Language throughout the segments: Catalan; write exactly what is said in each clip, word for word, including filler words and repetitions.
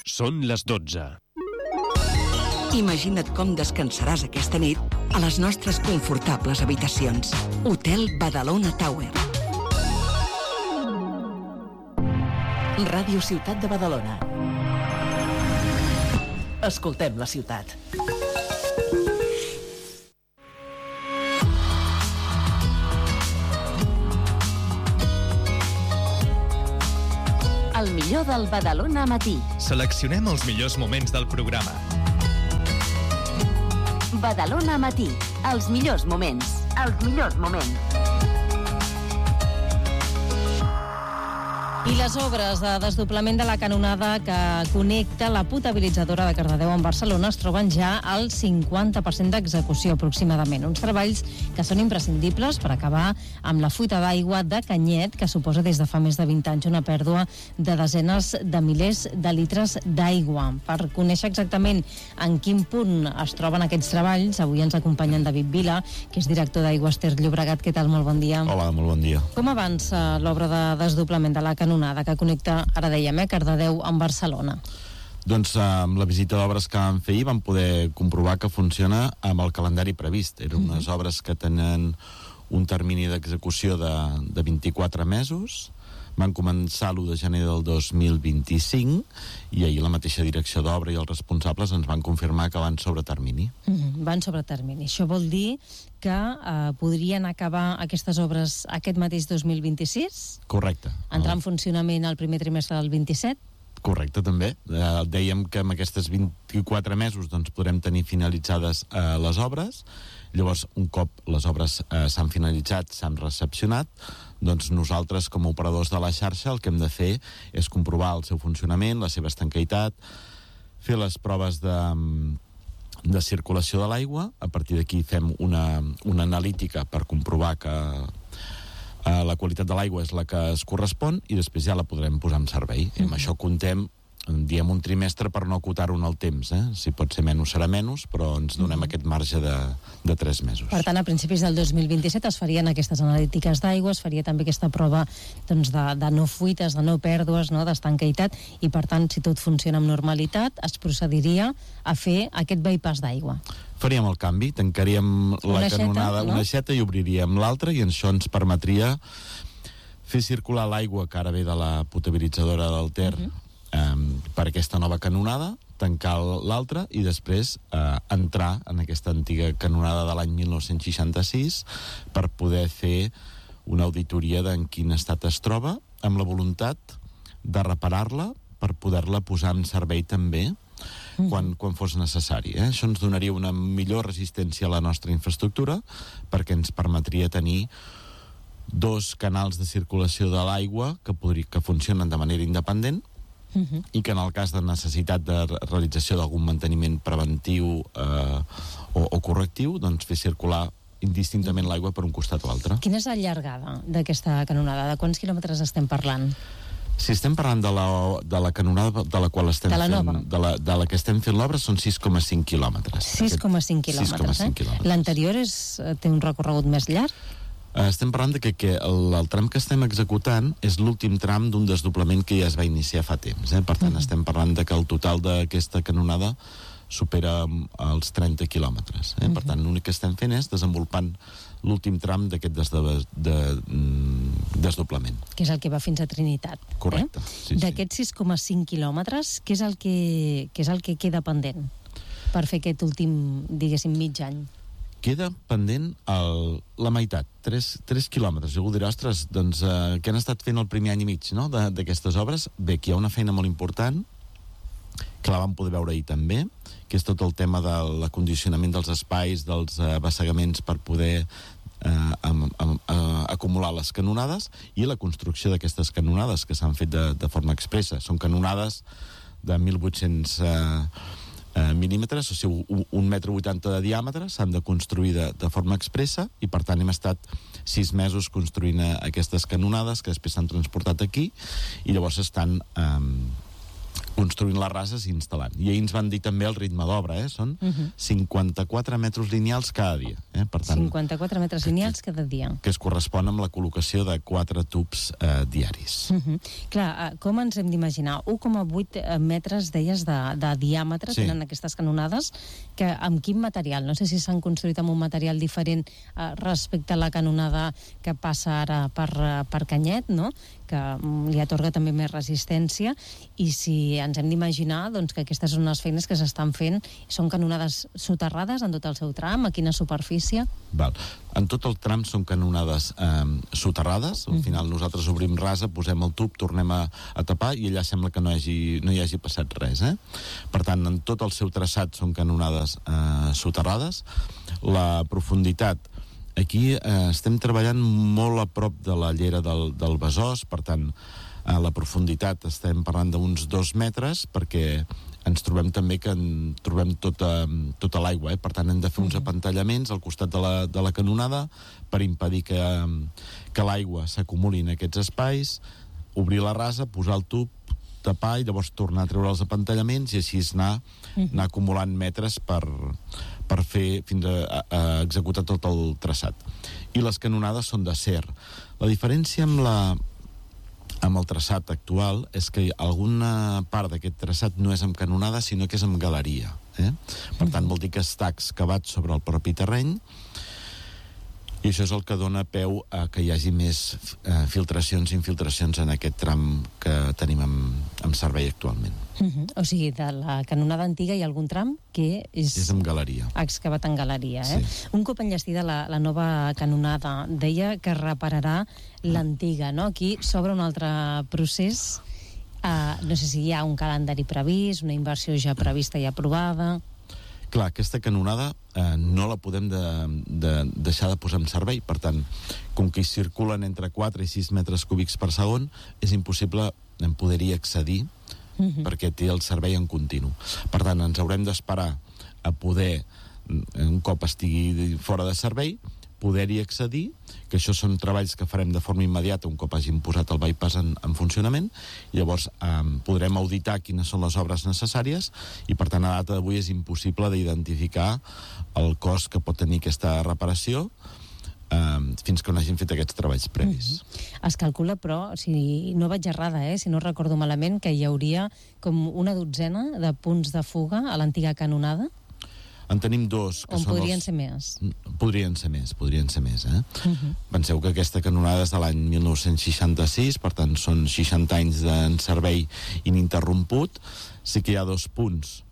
Són les dotze. Imagina't com descansaràs aquesta nit a les nostres confortables habitacions. Hotel Badalona Tower. Ràdio Ciutat de Badalona. Escoltem la ciutat. El millor del Badalona Matí. Seleccionem els millors moments del programa. Badalona Matí. Els millors moments. Els millors moments. I les obres de desdoblament de la canonada que connecta la potabilitzadora de Cardedeu amb Barcelona es troben ja al cinquanta per cent d'execució aproximadament. Uns treballs que són imprescindibles per acabar amb la fuita d'aigua de Canyet, que suposa des de fa més de vint anys una pèrdua de desenes de milers de litres d'aigua. Per conèixer exactament en quin punt es troben aquests treballs, avui ens acompanya en David Vila, que és director d'Aigües Ter Llobregat. Què tal? Molt bon dia. Hola, molt bon dia. Com avança l'obra de desdoblament de la canonada que connecta, ara dèiem, eh, Cardedeu amb Barcelona? Doncs amb la visita d'obres que vam fer ahir vam poder comprovar que funciona amb el calendari previst. Eren unes uh-huh. obres que tenen un termini d'execució de, de vint-i-quatre mesos. Van començar l'u de gener del dos mil vint-i-cinc i ahir la mateixa direcció d'obra i els responsables ens van confirmar que van sobre termini. Mm, van sobre termini. Això vol dir que eh, podrien acabar aquestes obres aquest mateix dos mil vint-i-sis? Correcte. Entrar en funcionament el primer trimestre del vint-i-set? Correcte, també. Eh, dèiem que amb aquests vint-i-quatre mesos doncs, podrem tenir finalitzades eh, les obres. Llavors, un cop les obres eh, s'han finalitzat, s'han recepcionat, doncs nosaltres, com a operadors de la xarxa, el que hem de fer és comprovar el seu funcionament, la seva estanquitat, fer les proves de, de circulació de l'aigua. A partir d'aquí fem una, una analítica per comprovar que eh, la qualitat de l'aigua és la que es correspon i després ja la podrem posar en servei. Mm-hmm. Amb això contem, diem un trimestre per no acotar-ho en el temps, eh? Si pot ser menys serà menys, però ens donem mm-hmm. aquest marge de, de tres mesos. Per tant, a principis del dos mil vint-i-set es farien aquestes analítiques d'aigua, es faria també aquesta prova doncs, de, de no fuites, de no pèrdues, no? D'estanquitat, i per tant, si tot funciona amb normalitat, es procediria a fer aquest bypass d'aigua. Faríem el canvi, tancaríem la una canonada, xeta, no? una xeta, i obriríem l'altra, i això ens permetria fer circular l'aigua que ara ve de la potabilitzadora del Ter uh-huh. Um, per aquesta nova canonada, tancar l'altra i després uh, entrar en aquesta antiga canonada de l'any mil nou-cents seixanta-sis per poder fer una auditoria d'en quin estat es troba, amb la voluntat de reparar-la per poder-la posar en servei també mm. quan, quan fos necessari. Eh? Això ens donaria una millor resistència a la nostra infraestructura perquè ens permetria tenir dos canals de circulació de l'aigua que, podria, que funcionen de manera independent. Uh-huh. I que en el cas de necessitat de realització d'algun manteniment preventiu eh, o, o correctiu, doncs fer circular indistintament l'aigua per un costat o altre. Quina és la llargada d'aquesta canonada? De quants quilòmetres estem parlant? Si estem parlant de la, de la canonada de la qual estem de la fent de la, de la que estem fent l'obra, són sis coma cinc quilòmetres. sis coma cinc quilòmetres, eh? L'anterior és, té un recorregut més llarg? Estem parlant de que, que el, el tram que estem executant és l'últim tram d'un desdoblament que ja es va iniciar fa temps, eh? Per tant, uh-huh. estem parlant de que el total d'aquesta canonada supera els trenta quilòmetres, eh? Uh-huh. Per tant, l'únic que estem fent és desenvolupant l'últim tram d'aquest des de, de, de, desdoblament. Que és el que va fins a Trinitat. Correcte. Eh? Sí, d'aquests sis coma cinc quilòmetres, què és el que, què és el que queda pendent per fer aquest últim, diguéssim, mig any? Queda pendent el, la meitat, tres quilòmetres. Algú dirà, ostres, doncs, eh, què han estat fent el primer any i mig, no?, d'aquestes obres? Bé, aquí hi ha una feina molt important, que la vam poder veure ahir també, que és tot el tema de l'acondicionament dels espais, dels eh, bassegaments per poder eh, am, am, eh, acumular les canonades, i la construcció d'aquestes canonades que s'han fet de, de forma expressa. Són canonades de mil vuit-cents eh, Uh, mil·límetres, o sigui, un, un metre vuitanta de diàmetre, s'han de construir de, de forma expressa, i per tant hem estat sis mesos construint uh, aquestes canonades que després s'han transportat aquí i llavors estan um, construint les rases i instal·lant. I ahir ens van dir també el ritme d'obra, eh? Són Uh-huh. cinquanta-quatre metres lineals cada dia. Eh? Per tant, cinquanta-quatre metres lineals cada dia. que es correspon amb la col·locació de quatre tubs eh, diaris. Uh -huh. Clar, eh, com ens hem d'imaginar? un coma vuit metres, deies, de, de diàmetre, Sí. tenen aquestes canonades, que amb quin material? No sé si s'han construït amb un material diferent eh, respecte a la canonada que passa ara per, eh, per Canyet, no?, que mm, li atorga també més resistència, i si ens hem d'imaginar doncs, que aquestes són unes feines que s'estan fent, són canonades soterrades en tot el seu tram, a quina superfície? Val. En tot el tram són canonades eh, soterrades. Al final nosaltres obrim rasa, posem el tub, tornem a, a tapar i allà sembla que no hi hagi, no hi hagi passat res. Eh? Per tant, en tot el seu traçat són canonades eh, soterrades. La profunditat, aquí eh, estem treballant molt a prop de la llera del, del Besòs, per tant, a la profunditat estem parlant d'uns dos metres, perquè ens trobem també que en trobem tota, tota l'aigua, eh? Per tant hem de fer uns apantallaments al costat de la, de la canonada per impedir que, que l'aigua s'acumuli en aquests espais, obrir la rasa, posar el tub, tapar i llavors tornar a treure els apantallaments i així anar, anar acumulant metres per, per fer fins a, a, a executar tot el traçat. I les canonades són d'acer. La diferència amb la amb el traçat actual és que alguna part d'aquest traçat no és amb canonada, sinó que és amb galeria. Eh? Per tant, vol dir que està excavat sobre el propi terreny, i això és el que dona peu a que hi hagi més eh, filtracions i infiltracions en aquest tram que tenim en, en servei actualment. Uh -huh. O sigui, de la canonada antiga hi ha algun tram que és, És amb galeria. excavat en galeria. Eh? Sí. Un cop enllestida la, la nova canonada, deia que repararà l'antiga, no? Aquí s'obre un altre procés. Uh, no sé si hi ha un calendari previst, una inversió ja prevista i aprovada. Clar, aquesta canonada eh, no la podem de, de deixar de posar en servei. Per tant, com que hi circulen entre quatre i sis metres cúbics per segon, és impossible en poder-hi accedir uh-huh. perquè té el servei en continu. Per tant, ens haurem d'esperar a poder, un cop estigui fora de servei, poder-hi accedir, que això són treballs que farem de forma immediata un cop hagin posat el bypass en, en funcionament, i llavors eh, podrem auditar quines són les obres necessàries, i per tant a data d'avui és impossible d'identificar el cost que pot tenir aquesta reparació eh, fins que no hagin fet aquests treballs previs. Mm-hmm. Es calcula, però, si no vaig errada, eh, si no recordo malament, que hi hauria com una dotzena de punts de fuga a l'antiga canonada? En tenim dos. Que On són podrien els... ser més? Podrien ser més, podrien ser més, eh? Uh-huh. Penseu que aquesta canonada és de l'any mil nou-cents seixanta-sis, per tant són seixanta anys de servei ininterromput. Sí que hi ha dos punts,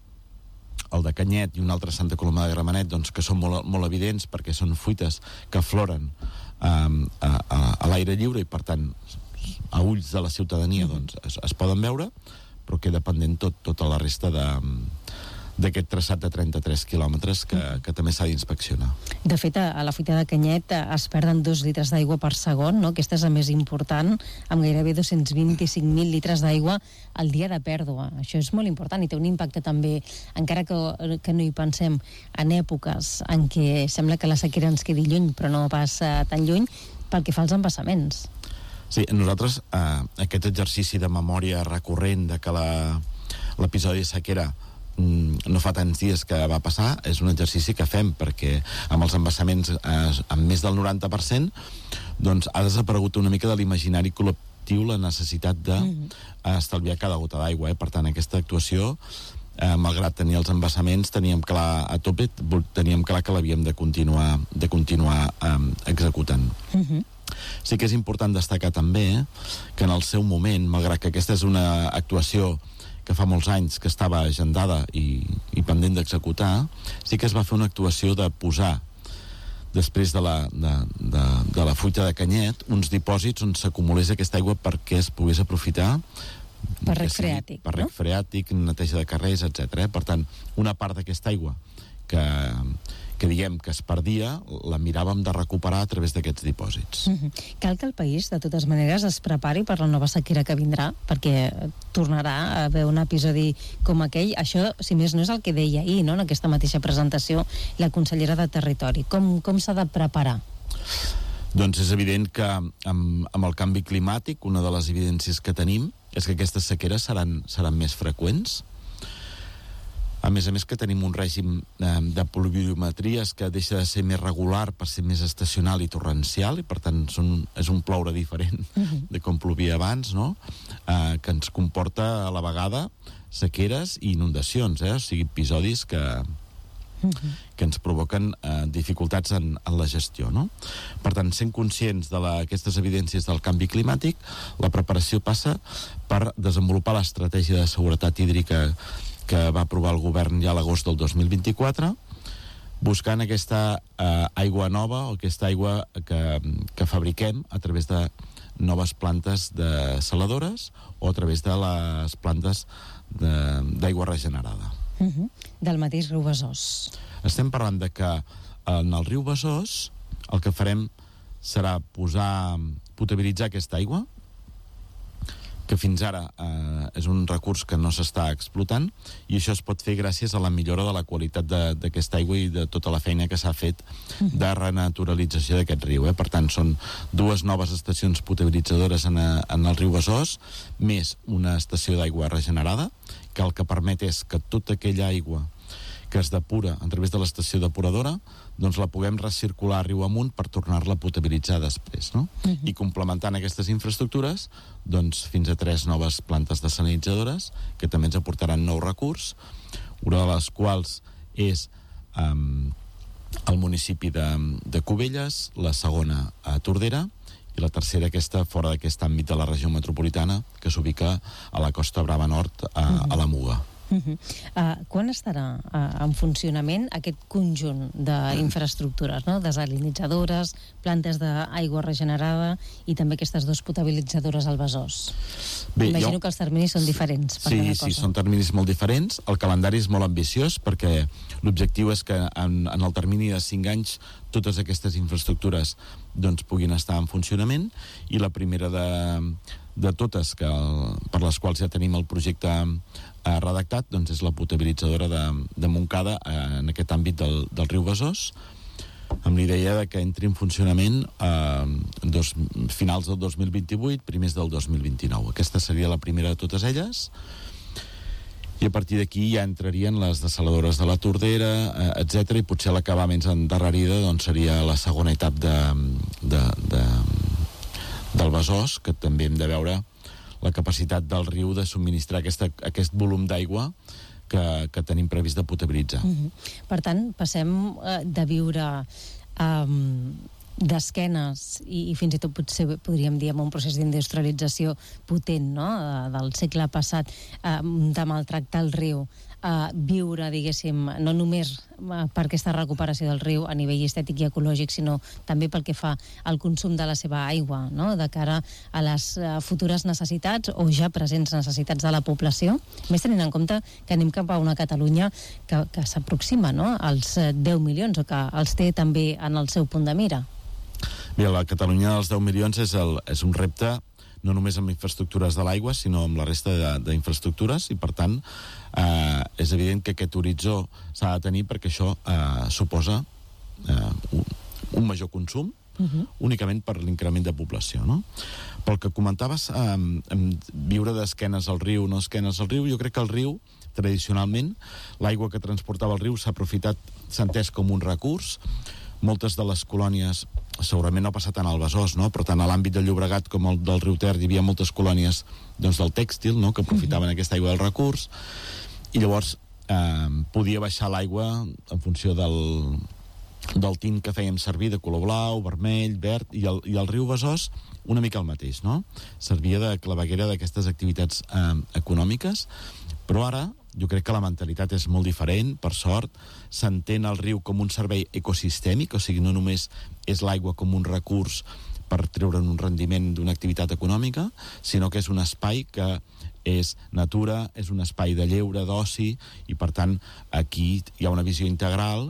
el de Canyet i un altre Santa Coloma de Gramenet, doncs, que són molt, molt evidents perquè són fuites que afloren um, a, a, a l'aire lliure i per tant a ulls de la ciutadania doncs, es, es poden veure, però queda pendent tot, tota la resta de d'aquest traçat de trenta-tres quilòmetres que, que també s'ha d'inspeccionar. De fet, a la fuita de Canyet es perden dos litres d'aigua per segon, no? Aquesta és la més important, amb gairebé dos-cents vint-i-cinc mil litres d'aigua al dia de pèrdua. Això és molt important i té un impacte també, encara que, que no hi pensem, en èpoques en què sembla que la sequera ens quedi lluny, però no pas eh, tan lluny, pel que fa als embassaments. Sí, nosaltres eh, aquest exercici de memòria recurrent de que la, l'episodi de sequera no fa tants dies que va passar, és un exercici que fem perquè amb els embassaments eh, amb més del noranta per cent doncs ha desaparegut una mica de l'imaginari col·lectiu la necessitat d'estalviar cada gota d'aigua, eh? Per tant aquesta actuació eh, malgrat tenir els embassaments teníem clar a tope, teníem clar que l'havíem de continuar, de continuar eh, executant. Uh-huh. Sí que és important destacar també eh, que en el seu moment, malgrat que aquesta és una actuació que fa molts anys que estava agendada i, i pendent d'executar, sí que es va fer una actuació de posar, després de la, de, de, de la fuita de Canyet, uns dipòsits on s'acumulés aquesta aigua perquè es pogués aprofitar per rec freàtic, per rec freàtic, neteja de carrers, etcètera. Per tant, una part d'aquesta aigua que, que diguem que es perdia, la miràvem de recuperar a través d'aquests dipòsits. Uh-huh. Cal que el país, de totes maneres, es prepari per la nova sequera que vindrà, perquè tornarà a haver un episodi com aquell. Això, si més no, és el que deia ahir, no?, en aquesta mateixa presentació, la consellera de Territori. Com, com s'ha de preparar? Doncs és evident que amb, amb el canvi climàtic, una de les evidències que tenim és que aquestes sequeres seran, seran més freqüents. A més a més que tenim un règim eh, de pluviometries que deixa de ser més regular per ser més estacional i torrencial, i per tant són, és un ploure diferent uh-huh. de com plovia abans, no? Eh, que ens comporta a la vegada sequeres i inundacions, eh? O sigui, episodis que, uh-huh. que ens provoquen eh, dificultats en, en la gestió, no? Per tant, sent conscients d'aquestes evidències del canvi climàtic, la preparació passa per desenvolupar l'estratègia de seguretat hídrica que va aprovar el govern ja a l'agost del dos mil vint-i-quatre, buscant aquesta eh, aigua nova o aquesta aigua que, que fabriquem a través de noves plantes desaladores o a través de les plantes d'aigua regenerada. Uh-huh. Del mateix riu Besòs. Estem parlant de que en el riu Besòs el que farem serà posar, potabilitzar aquesta aigua, que fins ara eh, és un recurs que no s'està explotant, i això es pot fer gràcies a la millora de la qualitat d'aquesta aigua i de tota la feina que s'ha fet de renaturalització d'aquest riu. Eh? Per tant, són dues noves estacions potabilitzadores en, a, en el riu Besòs, més una estació d'aigua regenerada, que el que permet és que tota aquella aigua que es depura a través de l'estació depuradora, doncs la puguem recircular riu amunt per tornar-la a potabilitzar després, no? Uh-huh. I complementant aquestes infraestructures, doncs fins a tres noves plantes desalinitzadores que també ens aportaran nou recurs, una de les quals és um, el municipi de, de Cubelles, la segona a Tordera, i la tercera aquesta fora d'aquest àmbit de la regió metropolitana, que s'ubica a la Costa Brava Nord, a, uh-huh. a la Muga. Uh-huh. Uh, quan estarà uh, en funcionament aquest conjunt d'infraestructures, no? Desalinitzadores, plantes d'aigua regenerada i també aquestes dues potabilitzadores al Besòs? Bé, imagino jo... que els terminis són diferents per sí, cada cosa. Sí, són terminis molt diferents. El calendari és molt ambiciós perquè l'objectiu és que en, en el termini de cinc anys totes aquestes infraestructures doncs, puguin estar en funcionament, i la primera de, de totes que, per les quals ja tenim el projecte eh, redactat doncs és la potabilitzadora de, de Montcada eh, en aquest àmbit del, del riu Besòs, amb l'idea de que entri en funcionament eh, dos, finals del dos mil vint-i-vuit, primers del dos mil vint-i-nou. Aquesta seria la primera de totes elles, i a partir d'aquí ja entrarien les desaladores de la Tordera, eh, etcètera, i potser la que va més endarrerida doncs seria la segona etapa de, de, de, del Besòs, que també hem de veure la capacitat del riu de subministrar aquesta, aquest volum d'aigua que, que tenim previst de potabilitzar. Mm-hmm. Per tant, passem eh, de viure um, d'esquenes i, i fins i tot potser podríem dir amb un procés d'industrialització potent, no?, del segle passat, eh, de maltractar el riu, eh, viure, diguéssim, no només per aquesta recuperació del riu a nivell estètic i ecològic, sinó també pel que fa al consum de la seva aigua, no?, de cara a les eh, futures necessitats o ja presents necessitats de la població, més tenint en compte que anem cap a una Catalunya que, que s'aproxima, no?, als deu milions, o que els té també en el seu punt de mira. Bé, la Catalunya dels deu milions és, el, és un repte no només amb infraestructures de l'aigua, sinó amb la resta d'infraestructures, i per tant eh, és evident que aquest horitzó s'ha de tenir perquè això eh, suposa eh, un, un major consum, uh-huh. únicament per l'increment de població, no? Pel que comentaves, eh, viure d'esquenes al riu, no esquenes al riu, jo crec que el riu, tradicionalment, l'aigua que transportava el riu s'ha aprofitat, s'ha entès com un recurs. Moltes de les colònies, segurament no ha passat tant al Besòs, no?, però tant a l'àmbit del Llobregat com el del riu Ter hi havia moltes colònies doncs, del tèxtil, no?, que aprofitaven uh-huh. aquesta aigua del recurs, i llavors eh, podia baixar l'aigua en funció del, del tint que fèiem servir, de color blau, vermell, verd, i el, i el riu Besòs una mica el mateix, no? Servia de claveguera d'aquestes activitats eh, econòmiques, però ara jo crec que la mentalitat és molt diferent, per sort. S'entén el riu com un servei ecosistèmic, o sigui, no només és l'aigua com un recurs per treure'n un rendiment d'una activitat econòmica, sinó que és un espai que és natura, és un espai de lleure, d'oci, i per tant aquí hi ha una visió integral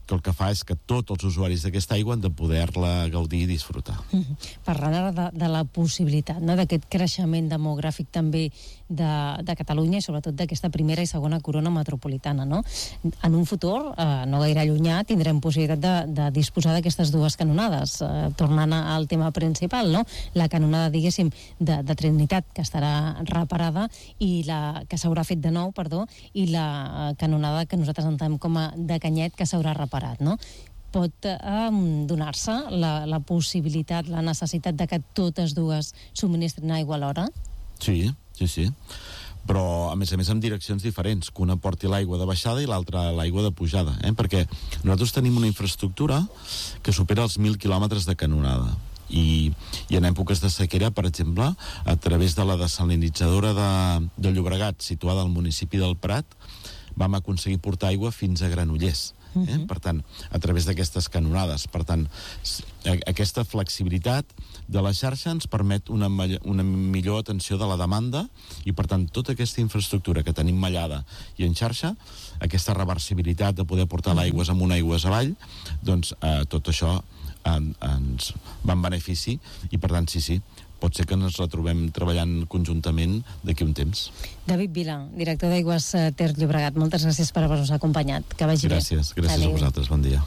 que el que fa és que tots els usuaris d'aquesta aigua han de poder-la gaudir i disfrutar. Mm-hmm. Parlant ara de, de la possibilitat, no?, d'aquest creixement demogràfic també de, de Catalunya i sobretot d'aquesta primera i segona corona metropolitana, no? En un futur, eh, no gaire llunyà, tindrem possibilitat de, de disposar d'aquestes dues canonades, eh, tornant al tema principal, no? La canonada, diguéssim, de, de Trinitat, que estarà reparada, i la que s'haurà fet de nou, perdó, i la canonada que nosaltres entenem com a de Canyet, que s'haurà reparat, no? Pot eh, donar-se la, la possibilitat, la necessitat de que totes dues subministrin aigua alhora? Sí, sí, sí. Però, a més a més, amb direccions diferents, que una porti l'aigua de baixada i l'altra l'aigua de pujada, eh? Perquè nosaltres tenim una infraestructura que supera els mil quilòmetres de canonada. I, i en èpoques de sequera, per exemple, a través de la desalinitzadora de, de Llobregat, situada al municipi del Prat, vam aconseguir portar aigua fins a Granollers. Eh? Uh-huh. Per tant, a través d'aquestes canonades. Per tant, aquesta flexibilitat de la xarxa ens permet una, una millor atenció de la demanda i, per tant, tota aquesta infraestructura que tenim mallada i en xarxa, aquesta reversibilitat de poder portar l'aigües amunt, aigües avall, doncs eh, tot això en, ens va en benefici i, per tant, sí, sí, pot ser que ens retrobem treballant conjuntament d'aquí un temps. David Vila, director d'Aigües Ter Llobregat, moltes gràcies per haver-nos acompanyat. Que vagi bé. Gràcies, gràcies Adéu. a vosaltres. Bon dia.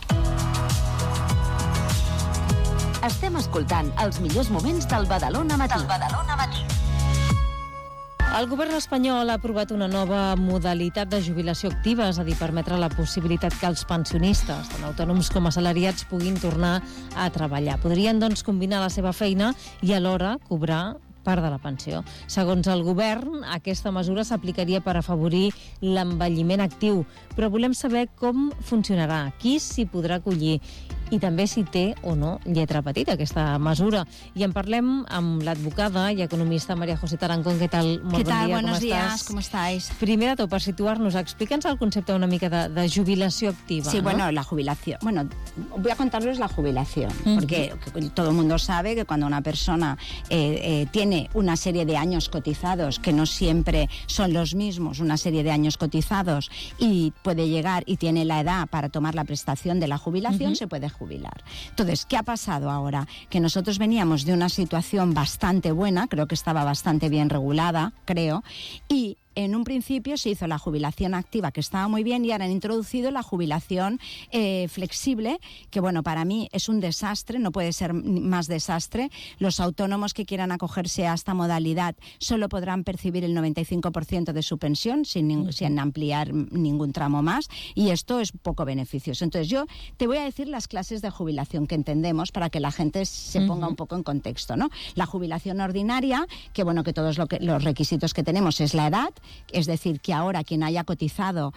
Estem escoltant els millors moments del Badalona Matí. Del Badalona Matí. El govern espanyol ha aprovat una nova modalitat de jubilació activa, és a dir, permetre la possibilitat que els pensionistes, tant autònoms com assalariats, puguin tornar a treballar. Podrien, doncs, combinar la seva feina i alhora cobrar part de la pensió. Segons el govern, aquesta mesura s'aplicaria per afavorir l'envelliment actiu, però volem saber com funcionarà, qui s'hi podrà acollir i també si té o no lletra petita aquesta mesura. I en parlem amb l'advocada i economista María José Tarancón. ¿Qué tal? Molt ¿Qué tal? bon dia, Buenos com días, estàs? ¿cómo estáis? Primer de tot, per situar-nos, explica'ns el concepte una mica de, de jubilació activa. Sí, ¿no? bueno, la jubilación. Bueno, voy a contarles la jubilación, Uh-huh. porque todo el mundo sabe que cuando una persona eh, eh, tiene una serie de años cotizados, que no siempre son los mismos, una serie de años cotizados, y puede llegar y tiene la edad para tomar la prestación de la jubilación, Uh-huh. se puede jubilar. Entonces, ¿qué ha pasado ahora? Que nosotros veníamos de una situación bastante buena, creo que estaba bastante bien regulada, creo, y en un principio se hizo la jubilación activa, que estaba muy bien, y ahora han introducido la jubilación eh, flexible, que bueno, para mí es un desastre, no puede ser más desastre. Los autónomos que quieran acogerse a esta modalidad solo podrán percibir el noventa y cinco por ciento de su pensión sin, sin ampliar ningún tramo más, y esto es poco beneficioso. Entonces yo te voy a decir las clases de jubilación que entendemos para que la gente se ponga un poco en contexto, ¿no? La jubilación ordinaria, que bueno, que todos lo que, los requisitos que tenemos es la edad. Es decir, que ahora quien haya cotizado,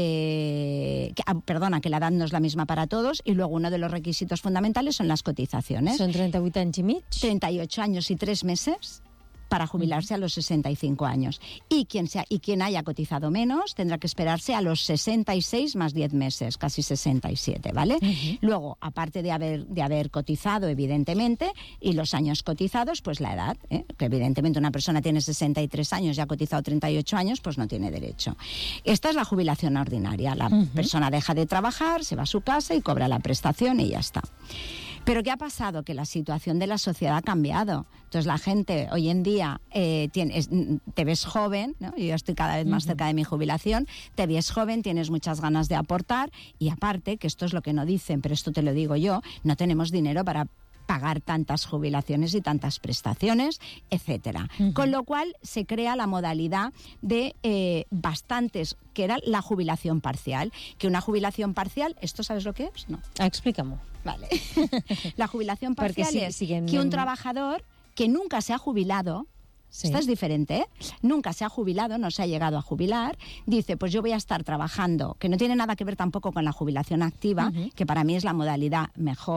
eh, que, ah, perdona, que la edad no es la misma para todos, y luego uno de los requisitos fundamentales son las cotizaciones. Són trenta-vuit anys i mig? treinta y ocho años y tres meses para jubilarse a los sesenta y cinco años. Y quien, sea, y quien haya cotizado menos tendrá que esperarse a los sesenta y seis más diez meses, casi sesenta y siete, ¿vale? Uh-huh. Luego, aparte de haber, de haber cotizado, evidentemente, y los años cotizados, pues la edad, ¿eh? Que evidentemente una persona tiene sesenta y tres años y ha cotizado treinta y ocho años, pues no tiene derecho. Esta es la jubilación ordinaria. La uh-huh. persona deja de trabajar, se va a su casa y cobra la prestación y ya está. Pero ¿qué ha pasado? Que la situación de la sociedad ha cambiado. Entonces la gente hoy en día eh, tienes, te ves joven, ¿no? Yo estoy cada vez más uh-huh. cerca de mi jubilación, te ves joven, tienes muchas ganas de aportar, y aparte, que esto es lo que no dicen, pero esto te lo digo yo, no tenemos dinero para pagar tantas jubilaciones y tantas prestaciones, etcétera. Uh-huh. Con lo cual se crea la modalidad de eh, bastantes, que era la jubilación parcial. Que una jubilación parcial, ¿esto sabes lo que es? No. Explícame. Vale. La jubilación parcial si, es si en... que un trabajador que nunca se ha jubilado, sí. Esto es diferente, ¿eh? Nunca se ha jubilado, no se ha llegado a jubilar, dice, pues yo voy a estar trabajando, que no tiene nada que ver tampoco con la jubilación activa, uh-huh. que para mí es la modalidad mejor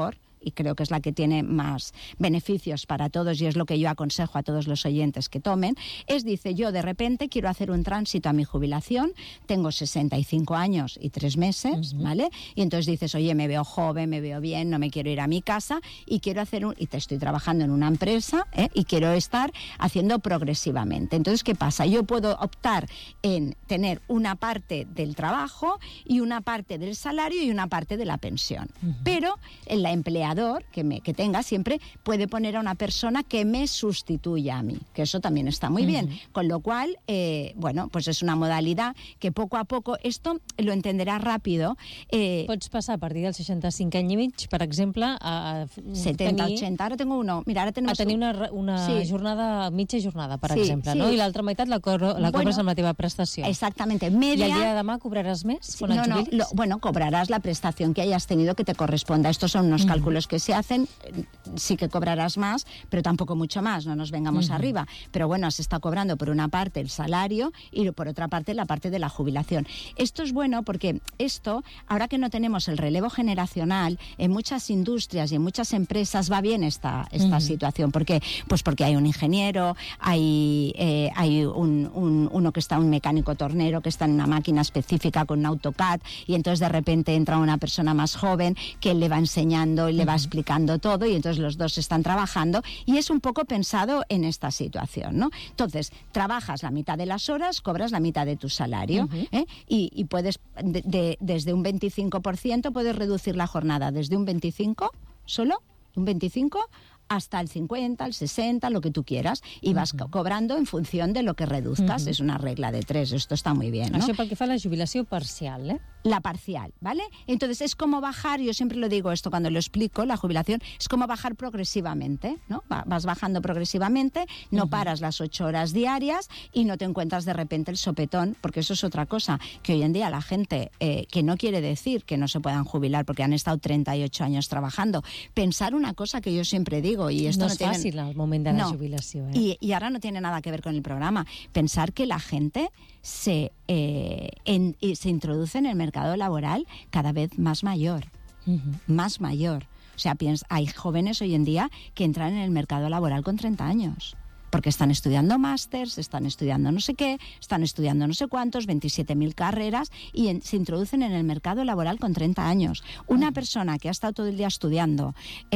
y creo que es la que tiene más beneficios para todos y es lo que yo aconsejo a todos los oyentes que tomen, es, dice, yo de repente quiero hacer un tránsito a mi jubilación, tengo sesenta y cinco años y tres meses, uh-huh. ¿vale? Y entonces dices, oye, me veo joven, me veo bien, no me quiero ir a mi casa y quiero hacer un, y te estoy trabajando en una empresa, ¿eh? Y quiero estar haciendo progresivamente. Entonces, ¿qué pasa? Yo puedo optar en tener una parte del trabajo y una parte del salario y una parte de la pensión. Uh-huh. Pero el empleador que, me, que tenga siempre puede poner a una persona que me sustituya a mí, que eso también está muy uh-huh. bien. Con lo cual, eh, bueno, pues es una modalidad que poco a poco, esto lo entenderà ràpido. Eh, Pots passar a partir del seixanta-cinc any i mig, per exemple, a setenta, tenir... ochenta, ara tengo uno. Mira, ara tenemos... A tenir una, una sí. jornada, mitja jornada, per sí, exemple, sí. no? I l'altra meitat la, cobro, la bueno, cobres amb la teva prestació. Exactamente. Media... ¿Y el día de demà cobrarás més? Sí, no, no, lo, bueno, cobrarás la prestación que hayas tenido que te corresponda. Estos son unos uh-huh. cálculos que se hacen. Sí que cobrarás más, pero tampoco mucho más, no nos vengamos uh-huh. arriba. Pero bueno, se está cobrando por una parte el salario y por otra parte la parte de la jubilación. Esto es bueno porque esto, ahora que no tenemos el relevo generacional, en muchas industrias y en muchas empresas va bien esta, esta uh-huh. situación. ¿Por qué? Pues porque hay un ingeniero, hay, eh, hay un, un, uno que está, un mecánico tornero que está en una máquina específica con un AutoCAD y entonces de repente entra una persona más joven que le va enseñando y le uh-huh. va explicando todo y entonces los dos están trabajando y es un poco pensado en esta situación, ¿no? Entonces, trabajas la mitad de las horas, cobras la mitad de tu salario uh-huh. ¿eh? y, y puedes, de, de, desde un veinticinco por ciento puedes reducir la jornada desde un veinticinco, solo un veinticinco hasta el cincuenta, el sesenta, lo que tú quieras, y vas uh-huh. cobrando en función de lo que reduzcas. Uh-huh. Es una regla de tres, esto está muy bien, ¿no? Això pel que fa a la jubilació parcial, ¿eh? La parcial, ¿vale? Entonces es como bajar, yo siempre lo digo esto cuando lo explico, la jubilación, es como bajar progresivamente, ¿no? Vas bajando progresivamente, no uh-huh. paras las ocho horas diarias y no te encuentras de repente el sopetón, porque eso es otra cosa, que hoy en día la gente, eh, que no quiere decir que no se puedan jubilar porque han estado treinta y ocho años trabajando, pensar una cosa que yo siempre digo, y esto no, no es tiene... fácil al moment de la no. jubilació. Eh? Y, y ahora no tiene nada que ver con el programa. Pensar que la gente se, eh, en, se introduce en el mercado laboral cada vez más mayor. Uh-huh. Más mayor. O sea, piensa, hay jóvenes hoy en día que entran en el mercado laboral con treinta años. Porque están estudiando másters, están estudiando no sé qué, están estudiando no sé cuántos, veintisiete mil carreras y en, se introducen en el mercado laboral con treinta años. Una persona que ha estado todo el día estudiando,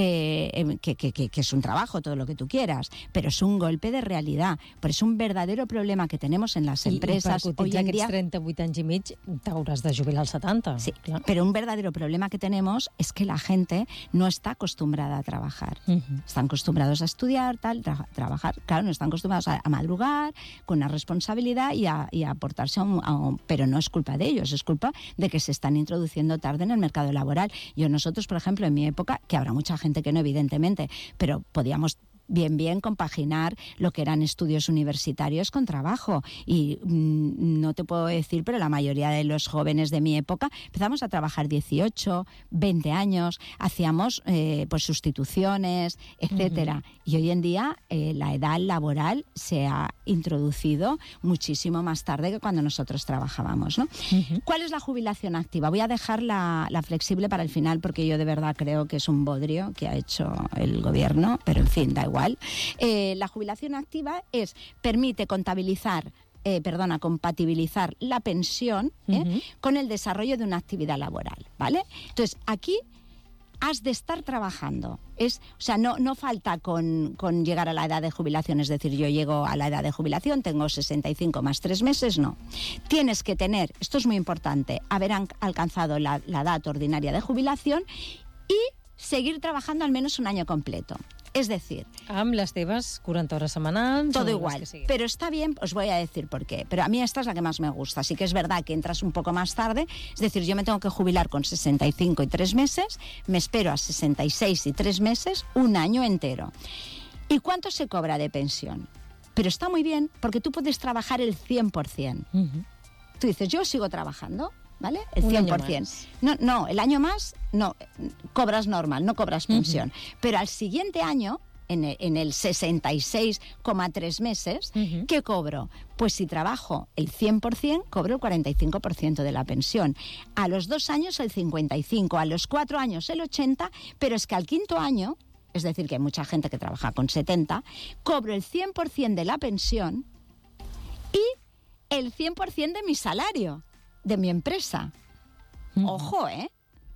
eh, que, que, que, que es un trabajo, todo lo que tú quieras, pero es un golpe de realidad. Pero es un verdadero problema que tenemos en las empresas. I, i per hoy en día, trenta-vuit anys i mig t'hauràs de jubilar als setanta. Sí, claro. Pero un verdadero problema que tenemos es que la gente no está acostumbrada a trabajar. Uh-huh. Están acostumbrados a estudiar, tal, tra- trabajar, claro, no están acostumbrados a, a madrugar con una responsabilidad y a, y a aportarse a un, a un... Pero no es culpa de ellos, es culpa de que se están introduciendo tarde en el mercado laboral. Yo, nosotros, por ejemplo, en mi época, que habrá mucha gente que no, evidentemente, pero podíamos bien, bien compaginar lo que eran estudios universitarios con trabajo. Y mmm, no te puedo decir, pero la mayoría de los jóvenes de mi época empezamos a trabajar dieciocho, veinte años, hacíamos eh, pues sustituciones, etcétera. Uh-huh. Y hoy en día eh, la edad laboral se ha introducido muchísimo más tarde que cuando nosotros trabajábamos, ¿no? Uh-huh. ¿Cuál es la jubilación activa? Voy a dejar la, la flexible para el final porque yo de verdad creo que es un bodrio que ha hecho el gobierno, pero en fin, da igual. Eh, la jubilación activa es, permite contabilizar, eh, perdona, compatibilizar la pensión eh, uh-huh. con el desarrollo de una actividad laboral, ¿vale? Entonces, aquí has de estar trabajando. Es, o sea, no, no falta con, con llegar a la edad de jubilación, es decir, yo llego a la edad de jubilación, tengo sesenta y cinco más tres meses, no. Tienes que tener, esto es muy importante, haber an- alcanzado la, la edad ordinaria de jubilación y seguir trabajando al menos un año completo. Es decir, amb les teves cuarenta horas semanales, todo igual, pero está bien, os voy a decir por qué, pero a mí esta es la que más me gusta. Sí que es verdad que entras un poco más tarde, es decir, yo me tengo que jubilar con sesenta y cinco y tres meses, me espero a sesenta y seis y tres meses, un año entero. ¿Y cuánto se cobra de pensión? Pero está muy bien porque tú puedes trabajar el cien por ciento. Uh-huh. Tú dices, yo sigo trabajando, ¿vale? El cien por ciento. No, no, el año más, no, cobras normal, no cobras pensión. Uh-huh. Pero al siguiente año en el, en el sesenta y seis coma tres meses, uh-huh. ¿qué cobro? Pues si trabajo el cien por ciento, cobro el cuarenta y cinco por ciento de la pensión. A los dos años el cincuenta y cinco por ciento, a los cuatro años el ochenta por ciento, pero es que al quinto año, es decir, que hay mucha gente que trabaja con setenta, cobro el cien por ciento de la pensión y el cien por ciento de mi salario, de mi empresa. Uh-huh. Ojo, ¿eh?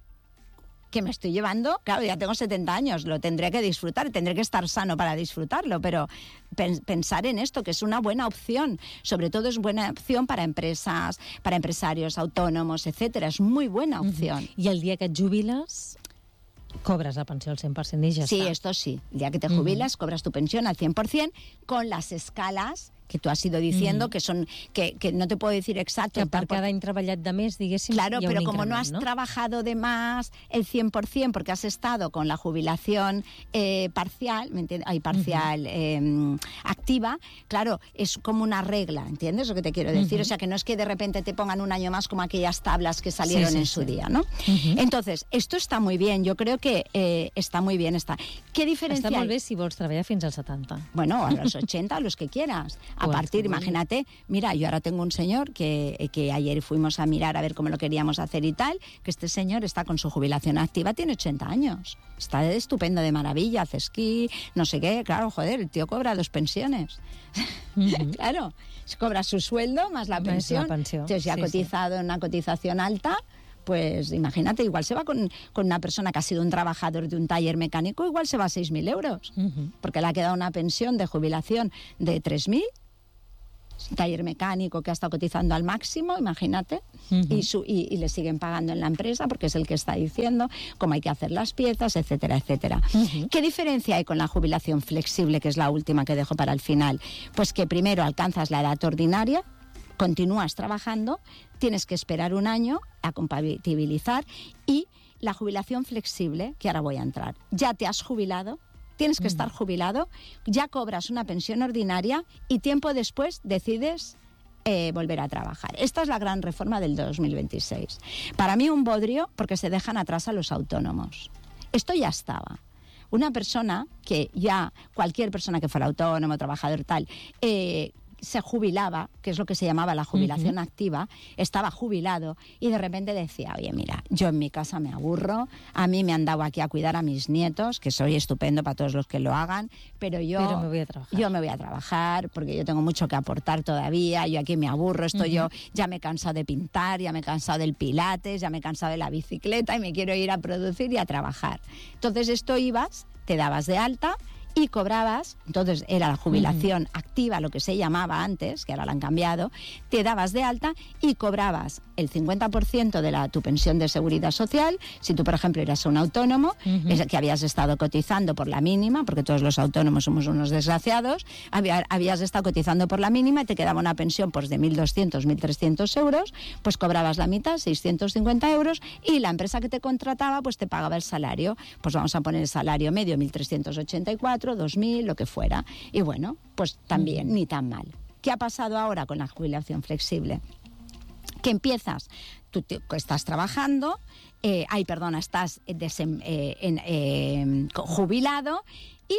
Que me estoy llevando, claro, ya tengo setenta años, lo tendré que disfrutar, tendré que estar sano para disfrutarlo, pero pen, pensar en esto, que es una buena opción, sobre todo es buena opción para empresas, para empresarios autónomos, etcétera, es muy buena opción. Uh-huh. I el dia que et jubiles, cobres la pensió al cent per cent i ja sí, està. Sí, esto sí, el día que te jubilas, uh-huh. cobras tu pensión al cien por ciento con las escalas que tú has ido diciendo, mm. que son que, que no te puedo decir exacto. Que per cada any treballat de més, diguéssim, claro, hi ha pero un como no has ¿no? trabajado de más el cien por ciento porque has estado con la jubilación eh, parcial, ¿me entiendes? Ay, parcial uh-huh. eh, activa, claro, es como una regla, ¿entiendes lo que te quiero decir? Uh-huh. O sea, que no es que de repente te pongan un año más como aquellas tablas que salieron sí, sí, en su sí. día, ¿no? Uh-huh. Entonces, esto está muy bien, yo creo que eh, está muy bien. Está. ¿Qué diferencia Està molt hay? bé si vols treballar fins als setanta. Bueno, a los ochenta, a los que quieras. A pues, partir, imagínate, mira, yo ahora tengo un señor que, que ayer fuimos a mirar a ver cómo lo queríamos hacer y tal, que este señor está con su jubilación activa, tiene ochenta años. Está de estupendo, de maravilla, hace esquí, no sé qué. Claro, joder, el tío cobra dos pensiones. Uh-huh. Claro, cobra su sueldo más la pensión. La pensió. Entonces, si ha sí, cotizado sí. en una cotización alta, pues imagínate, igual se va con, con una persona que ha sido un trabajador de un taller mecánico, igual se va a seis mil euros, uh-huh. porque le ha quedado una pensión de jubilación de tres mil, taller mecánico que ha estado cotizando al máximo, imagínate, uh-huh. y, su, y, y le siguen pagando en la empresa porque es el que está diciendo cómo hay que hacer las piezas, etcétera, etcétera. Uh-huh. ¿Qué diferencia hay con la jubilación flexible, que es la última que dejo para el final? Pues que primero alcanzas la edad ordinaria, continúas trabajando, tienes que esperar un año a compatibilizar, y la jubilación flexible, que ahora voy a entrar, ya te has jubilado, tienes que estar jubilado, ya cobras una pensión ordinaria y tiempo después decides eh, volver a trabajar. Esta es la gran reforma del dos mil veintiséis. Para mí un bodrio, porque se dejan atrás a los autónomos. Esto ya estaba. Una persona que ya, cualquier persona que fuera autónomo, trabajador tal, eh, se jubilaba, que es lo que se llamaba la jubilación uh-huh. activa, estaba jubilado y de repente decía, oye, mira, yo en mi casa me aburro, a mí me han dado aquí a cuidar a mis nietos, que soy estupendo para todos los que lo hagan, pero yo, pero me voy a trabajar. yo me voy a trabajar porque yo tengo mucho que aportar todavía, yo aquí me aburro, esto uh-huh. yo ya me he cansado de pintar, ya me he cansado del pilates, ya me he cansado de la bicicleta y me quiero ir a producir y a trabajar. Entonces esto ibas, te dabas de alta y cobrabas, entonces era la jubilación uh-huh. activa, lo que se llamaba antes, que ahora la han cambiado, te dabas de alta y cobrabas el cincuenta por ciento de la, tu pensión de seguridad social, si tú, por ejemplo, eras un autónomo, uh-huh. es que habías estado cotizando por la mínima, porque todos los autónomos somos unos desgraciados, había, habías estado cotizando por la mínima y te quedaba una pensión pues, de mil doscientos, mil trescientos euros, pues cobrabas la mitad, seiscientos cincuenta euros, y la empresa que te contrataba pues te pagaba el salario, pues vamos a poner el salario medio, mil trescientos ochenta y cuatro, dos mil, lo que fuera. Y bueno, pues también mm. ni tan mal. ¿Qué ha pasado ahora con la jubilación flexible? Que empiezas, tú te, estás trabajando, eh, ay, perdona, estás desem, eh, en, eh, jubilado y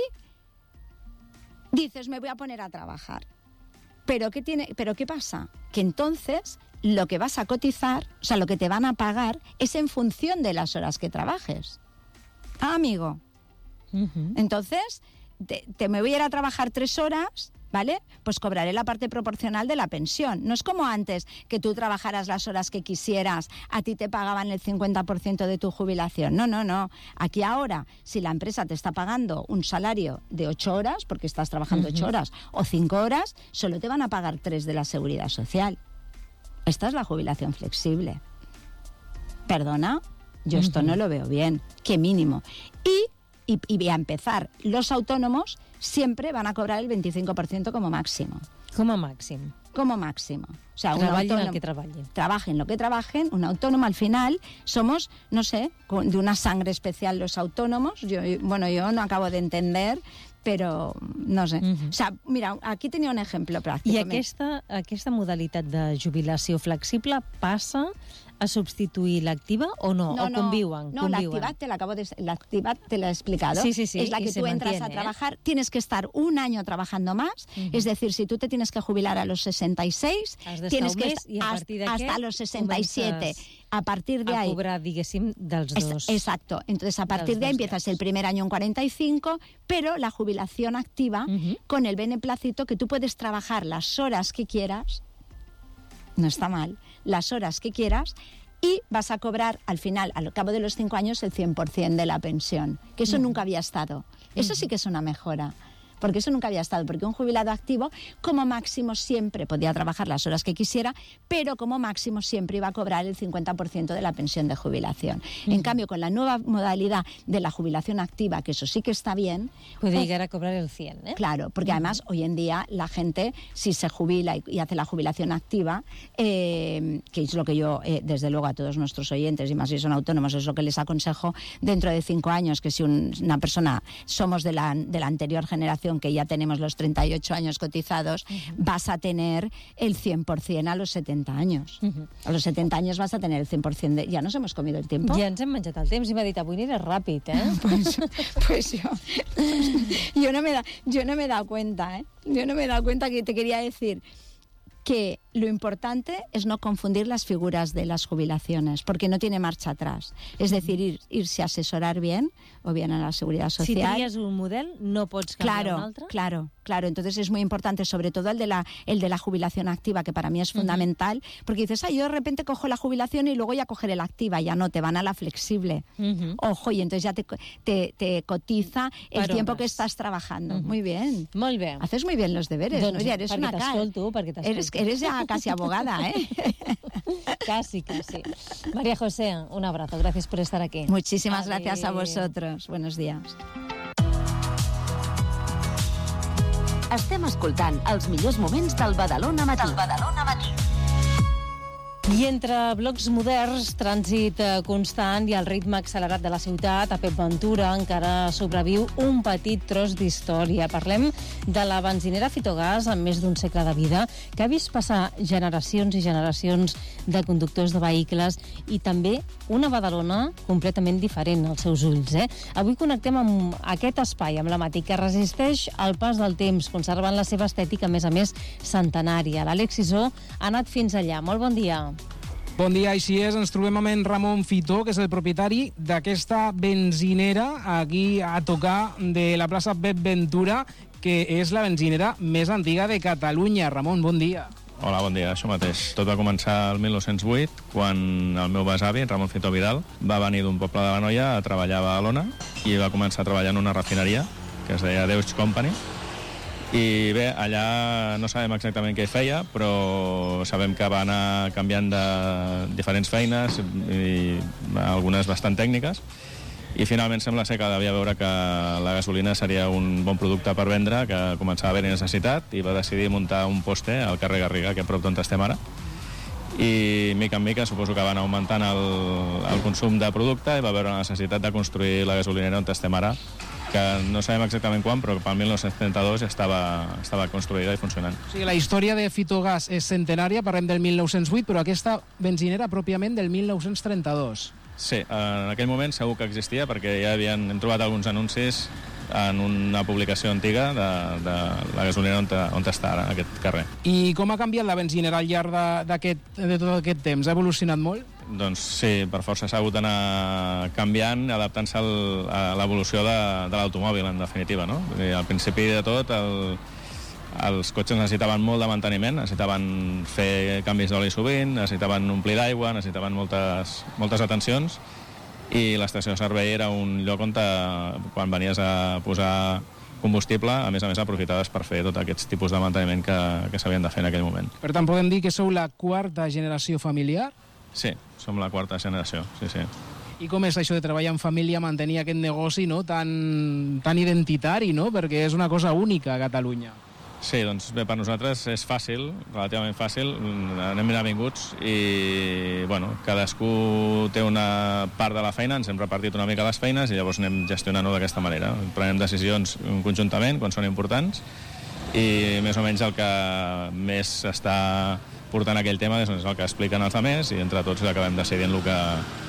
dices, me voy a poner a trabajar. Pero ¿qué tiene, pero ¿qué pasa? Que entonces lo que vas a cotizar, o sea, lo que te van a pagar es en función de las horas que trabajes. Ah, amigo. Uh-huh. Entonces, te, te me voy a ir a trabajar tres horas, ¿vale? Pues cobraré la parte proporcional de la pensión. No es como antes, que tú trabajaras las horas que quisieras, a ti te pagaban el cincuenta por ciento de tu jubilación. No, no, no. Aquí ahora, si la empresa te está pagando un salario de ocho horas, porque estás trabajando ocho uh-huh. horas, o cinco horas, solo te van a pagar tres de la seguridad social. Esta es la jubilación flexible. ¿Perdona? Yo uh-huh. esto no lo veo bien. ¿Qué mínimo? Y Y, y a empezar, los autónomos siempre van a cobrar el veinticinco por ciento como máximo. Como máximo. Como máximo. O sea, trabajen un autónomo, lo que trabajen. Trabajen lo que trabajen. Un autónomo, al final, somos, no sé, de una sangre especial los autónomos. Yo, bueno, yo no acabo de entender, però no sé. Uh-huh. O sea, mira, aquí tenia un exemple pràctic. I aquesta, aquesta modalitat de jubilació flexible passa a substituir l'activa o no? No, o no, conviuen? no, conviuen? la actividad te la acabo de, la actividad te la he explicado. Sí, sí, sí, es la y que se tú entras mantiene, a trabajar, ¿eh? Tienes que estar un año trabajando más, uh-huh. Es decir, si tú te tienes que jubilar a los sesenta y seis, tienes que i a partir de hasta los sesenta y siete. A partir de a ahí... A cobrar, diguéssim, dels dos. Exacto. Entonces, a partir de ahí empiezas el primer año en cuarenta y cinco, pero la jubilación activa uh-huh. con el beneplácito que tú puedes trabajar las horas que quieras, no está mal, las horas que quieras, y vas a cobrar al final, al cabo de los cinco años, el cien por ciento de la pensión, que eso uh-huh. nunca había estado. Eso uh-huh. sí que es una mejora. Porque eso nunca había estado, porque un jubilado activo como máximo siempre podía trabajar las horas que quisiera, pero como máximo siempre iba a cobrar el cincuenta por ciento de la pensión de jubilación. Uh-huh. En cambio, con la nueva modalidad de la jubilación activa, que eso sí que está bien... Puede llegar a cobrar el cien, ¿eh? Claro, porque uh-huh. además hoy en día la gente, si se jubila y, y hace la jubilación activa, eh, que es lo que yo, eh, desde luego, a todos nuestros oyentes, y más si son autónomos, es lo que les aconsejo dentro de cinco años, que si un, una persona somos de la, de la anterior generación, que ya tenemos los treinta y ocho años cotizados, uh-huh. vas a tener el cien por ciento a los setenta años. Uh-huh. A los setenta años vas a tener el cien por ciento de... ¿Ya nos hemos comido el tiempo? Ja ens hem menjat el temps i m'ha dit, avui aniré ràpid, eh? pues, pues yo, yo, no me da, yo no me he dado cuenta, ¿eh? Yo no me he dado cuenta que te quería decir que lo importante es no confundir las figuras de las jubilaciones, porque no tiene marcha atrás. Es decir, ir, irse a asesorar bien, o bien a la Seguridad Social. Si tries un model, no pots canviar claro, un altre. Claro, claro. Entonces es muy importante, sobre todo el de la, el de la jubilación activa, que para mí es fundamental, uh-huh. porque dices, ay, yo de repente cojo la jubilación y luego ya cogeré la activa. Ya no, te van a la flexible. Uh-huh. Ojo, y entonces ya te, te, te cotiza el per tiempo hores. que estás trabajando. Uh-huh. Muy bien. Molt bé. Haces muy bien los deberes, doncs, ¿no? Ya eres una cara. Perquè eres, eres ya casi abogada, ¿eh? Casi, casi. María José, un abrazo. Gracias por estar aquí. Muchísimas Adeu. Gracias a vosotros. Buenos días. Estem escoltant els millors moments del Badalona Matí. Del Badalona Matí. I entre blocs moderns, trànsit constant i el ritme accelerat de la ciutat, a Pep Ventura encara sobreviu un petit tros d'història. Parlem de la benzinera Fitogàs, amb més d'un segle de vida, que ha vist passar generacions i generacions de conductors de vehicles i també una Badalona completament diferent als seus ulls. Eh? Avui connectem amb aquest espai emblemàtic que resisteix al pas del temps, conservant la seva estètica, a més a més, centenària. L'Àlex Sisó ha anat fins allà. Molt bon dia. Bon dia, així és. Ens trobem amb en Ramon Fitó, que és el propietari d'aquesta benzinera aquí a tocar de la plaça Pep Ventura, que és la benzinera més antiga de Catalunya. Ramon, bon dia. Hola, bon dia, això mateix. Tot va començar el mil nou-cents vuit, quan el meu besavi, Ramon Fitó Vidal, va venir d'un poble de Banoia a treballar a Badalona i va començar a treballar en una refineria que es deia Deutsche Company. I bé, allà no sabem exactament què feia, però sabem que va anar canviant de diferents feines i algunes bastant tècniques. I finalment sembla ser que devia veure que la gasolina seria un bon producte per vendre, que començava a haver-hi necessitat, i va decidir muntar un poste al carrer Garriga, que a prop d'on estem ara. I mica en mica suposo que van augmentant el, el consum de producte i va veure la necessitat de construir la gasolinera on estem ara, que no sabem exactament quan, però pel mil nou-cents trenta-dos ja estava, estava construïda i funcionant. O sigui, la història de Fitogàs és centenària, parlem del mil nou-cents vuit, però aquesta benzinera pròpiament del mil nou-cents trenta-dos. Sí, en aquell moment segur que existia, perquè ja havien, hem trobat alguns anuncis en una publicació antiga de, de la gasolinera on, on està ara, aquest carrer. I com ha canviat la benzinera al llarg de, de tot aquest temps? Ha evolucionat molt? Doncs sí, per força s'ha hagut d'anar canviant, adaptant-se a l'evolució de, de l'automòbil, en definitiva, no? Al principi de tot, el, els cotxes necessitaven molt de manteniment, necessitaven fer canvis d'oli sovint, necessitaven omplir d'aigua, necessitaven moltes, moltes atencions, i l'estació de servei era un lloc on, te, quan venies a posar combustible, a més a més aprofitaves per fer tots aquests tipus de manteniment que, que s'havien de fer en aquell moment. Per tant, podem dir que sou la quarta generació familiar? Sí, som la quarta generació, sí, sí. I com és això de treballar en família, mantenir aquest negoci, no?, tan, tan identitari, no?, perquè és una cosa única a Catalunya. Sí, doncs bé, per nosaltres és fàcil, relativament fàcil, anem ben avinguts i, bueno, cadascú té una part de la feina, ens hem repartit una mica les feines i llavors anem gestionant-ho d'aquesta manera. Prenem decisions conjuntament quan són importants i més o menys el que més està portant aquell tema és el que expliquen els altres i entre tots acabem decidint el que,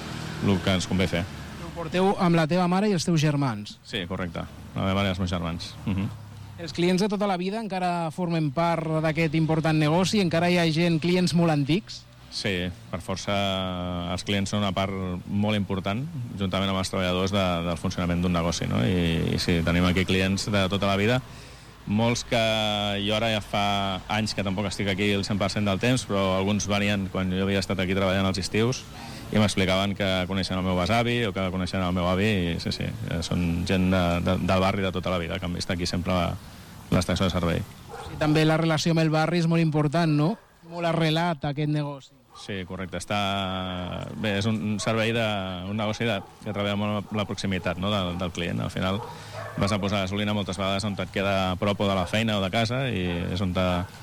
el que ens convé fer. Ho porteu amb la teva mare i els teus germans. Sí, correcte. La meva mare i els meus germans. Uh-huh. Els clients de tota la vida encara formen part d'aquest important negoci? Encara hi ha gent, clients molt antics? Sí, per força els clients són una part molt important, juntament amb els treballadors de, del funcionament d'un negoci, no? I, i sí, tenim aquí clients de tota la vida, molts que jo ara ja fa anys que tampoc estic aquí el cent per cent del temps, però alguns venien quan jo havia estat aquí treballant als estius i m'explicaven que coneixen el meu besavi o que coneixen el meu avi, i sí, sí, són gent de, de, del barri de tota la vida, que han vist aquí sempre la, l'estació de servei. Sí, també la relació amb el barri és molt important, no? Molt arrelat aquest negoci. Sí, correcte. Està... Bé, és un servei, de... un negoci de... que treballa molt la proximitat, no? del, del client. Al final vas a posar gasolina moltes vegades on et queda a prop o de la feina o de casa i és on te...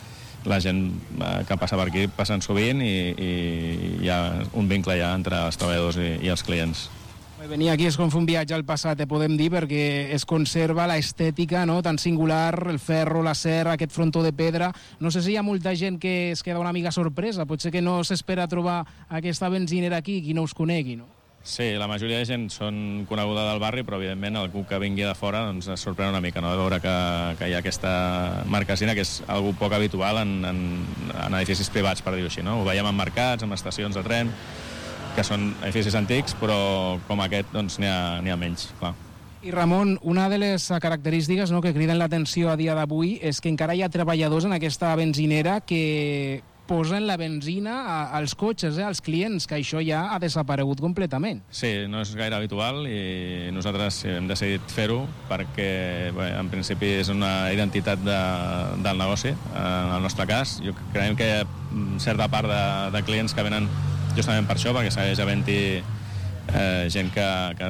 la gent que passa per aquí passen sovint i, i hi ha un vincle ja entre els treballadors i, i els clients. Venir aquí és com fer un viatge al passat, eh, podem dir, perquè es conserva l'estètica, no?, tan singular, el ferro, l'acer, aquest frontó de pedra. No sé si hi ha molta gent que es queda una mica sorpresa, potser que no s'espera trobar aquesta benzinera aquí, qui no us conegui, no? Sí, la majoria de gent són coneguda del barri, però evidentment algú que vingui de fora doncs, es sorprèn una mica, no?, de veure que, que hi ha aquesta marquesina, que és algo poc habitual en, en, en edificis privats, per dir-ho així, no? Ho veiem en mercats, en estacions de tren, que són edificis antics, però com aquest doncs n'hi ha, n'hi ha menys, clar. I Ramon, una de les característiques, no, que criden l'atenció a dia d'avui és que encara hi ha treballadors en aquesta benzinera que posen la benzina a, als cotxes, eh, als clients, que això ja ha desaparegut completament. Sí, no és gaire habitual i nosaltres hem decidit fer-ho perquè bé, en principi és una identitat de, del negoci, en el nostre cas. Jo creiem que hi ha certa part de, de clients que venen justament per això, perquè segueix havent-hi eh, gent que, que